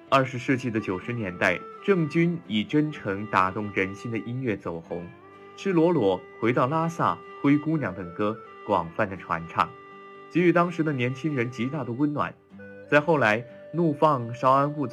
20世纪的90年代，郑钧以真诚打动人心的音乐走红，赤裸裸、回到拉萨、灰姑娘等歌广泛的传唱，给予当时的年轻人极大的温暖。再后来，怒放、稍安勿躁